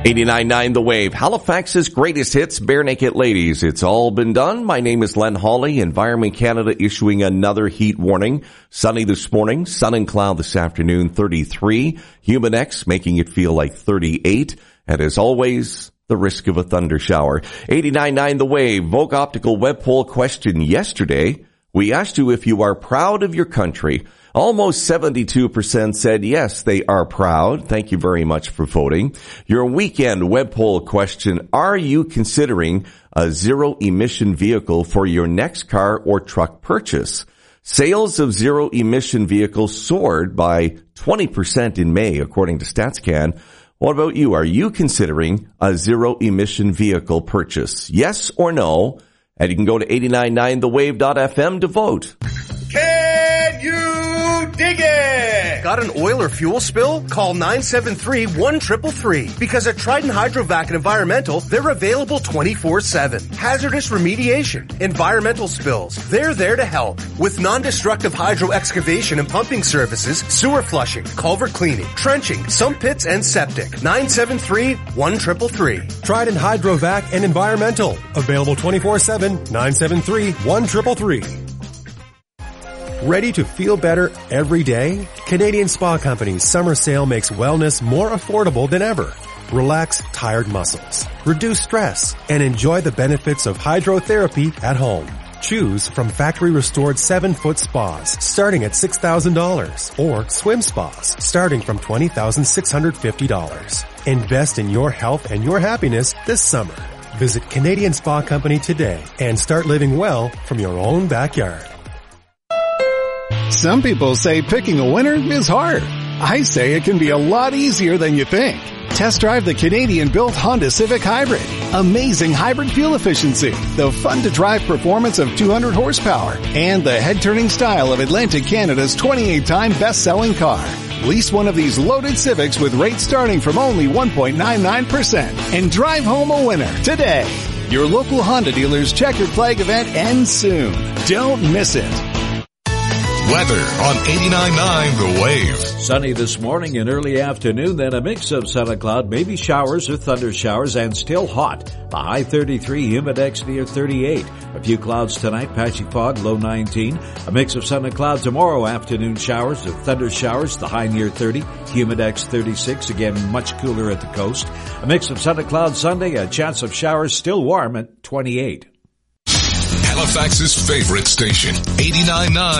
89.9 The Wave, Halifax's greatest hits, Bare Naked Ladies. It's all been done. My name is Len Hawley. Environment Canada issuing another heat warning. Sunny this morning, sun and cloud this afternoon, 33. Humidex making it feel like 38. And as always, the risk of a thunder shower. 89.9 The Wave, Vogue Optical web poll question yesterday. We asked you if you are proud of your country. Almost 72% said yes, they are proud. Thank you very much for voting. Your weekend web poll question, are you considering a zero-emission vehicle for your next car or truck purchase? Sales of zero-emission vehicles soared by 20% in May, according to StatsCan. What about you? Are you considering a zero-emission vehicle purchase? Yes or no? And you can go to 899thewave.fm to vote. Can you dig it? Got an oil or fuel spill? Call 973-1333. Because at Trident Hydrovac and Environmental, they're available 24/7. Hazardous remediation, environmental spills, they're there to help. With non-destructive hydro excavation and pumping services, sewer flushing, culvert cleaning, trenching, sump pits, and septic. 973-1333. Trident Hydrovac and Environmental. Available 24/7, 973-1333. Ready to feel better every day? Canadian Spa Company's summer sale makes wellness more affordable than ever. Relax tired muscles, reduce stress, and enjoy the benefits of hydrotherapy at home. Choose from factory-restored 7-foot spas starting at $6,000 or swim spas starting from $20,650. Invest in your health and your happiness this summer. Visit Canadian Spa Company today and start living well from your own backyard. Some people say picking a winner is hard. I say it can be a lot easier than you think. Test drive the Canadian-built Honda Civic Hybrid. Amazing hybrid fuel efficiency, the fun-to-drive performance of 200 horsepower, and the head-turning style of Atlantic Canada's 28-time best-selling car. Lease one of these loaded Civics with rates starting from only 1.99% and drive home a winner today. Your local Honda dealer's Checkered Flag event ends soon. Don't miss it. Weather on 89.9 The Wave. Sunny this morning and early afternoon, then a mix of sun and cloud, maybe showers or thunder showers, and still hot. The high 33, humidex near 38. A few clouds tonight, patchy fog, low 19. A mix of sun and cloud tomorrow, afternoon showers or thunder showers, the high near 30. Humidex 36, again much cooler at the coast. A mix of sun and cloud Sunday, a chance of showers, still warm at 28. Halifax's favorite station, 89.9